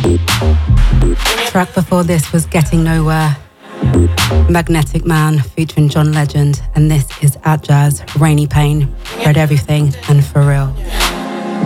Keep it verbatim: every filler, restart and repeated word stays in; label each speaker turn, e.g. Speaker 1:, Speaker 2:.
Speaker 1: Track before this was Getting Nowhere, Magnetic Man featuring John Legend, and this is At Jazz, Rainy Pain, Read Everything, and For Real.